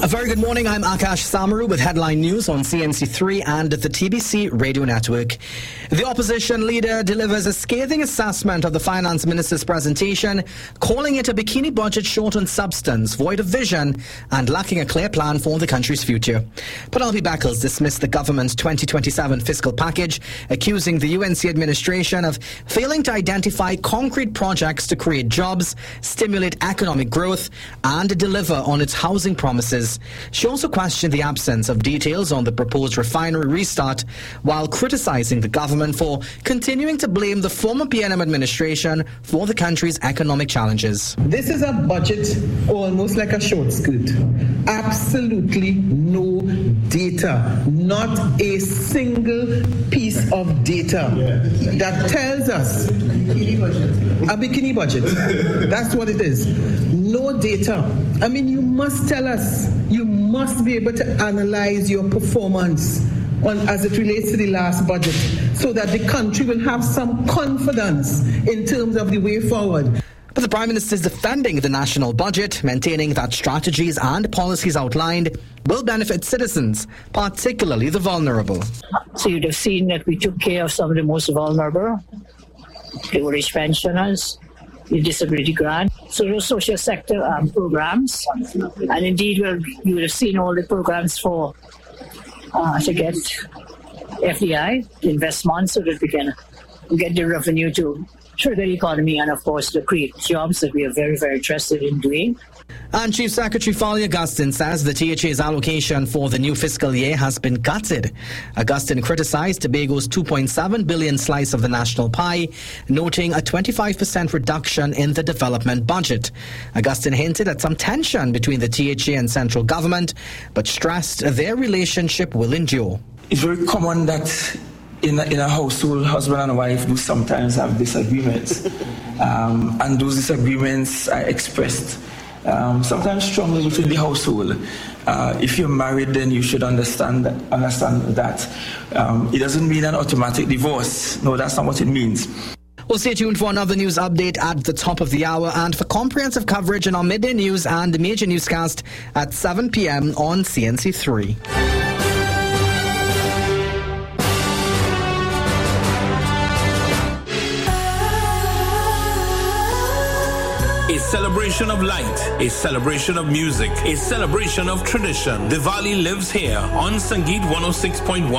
very good morning. I'm Akash Samaru with headline news on CNC3 and the TBC radio network. The opposition leader delivers a scathing assessment of the finance minister's presentation, calling it a bikini budget short on substance, void of vision, and lacking a clear plan for the country's future. Penelope Beckles dismissed the government's 2027 fiscal package, accusing the UNC administration of failing to identify concrete projects to create jobs, stimulate economic growth, and deliver on its housing promises. She also questioned the absence of details on the proposed refinery restart, while criticizing the government for continuing to blame the former PNM administration for the country's economic challenges. This is a budget almost like a short skirt. Absolutely no data, not a single piece of data that tells us a bikini budget. That's what it is. No data. I mean, you must tell us. You must be able to analyze your performance as it relates to the last budget so that the country will have some confidence in terms of the way forward. But the Prime Minister is defending the national budget, maintaining that strategies and policies outlined will benefit citizens, particularly the vulnerable. So you'd have seen that we took care of some of the most vulnerable, the old-age pensioners, the disability grant, so those social sector programs, and indeed you would have seen all the programs for to get FDI, investment, so that we can get the revenue to trigger the economy and, of course, to create jobs that we are very, very interested in doing. And Chief Secretary Fali Augustine says the THA's allocation for the new fiscal year has been gutted. Augustine criticized Tobago's $2.7 billion slice of the national pie, noting a 25% reduction in the development budget. Augustine hinted at some tension between the THA and central government, but stressed their relationship will endure. It's very common that in a household, husband and wife do sometimes have disagreements, and those disagreements are expressed sometimes strongly within the household. If you're married, then you should understand that. It doesn't mean an automatic divorce. No, that's not what it means. Well, stay tuned for another news update at the top of the hour and for comprehensive coverage in our midday news and major newscast at 7 p.m. on CNC3. A celebration of light, a celebration of music, a celebration of tradition. Diwali lives here on Sangeet 106.1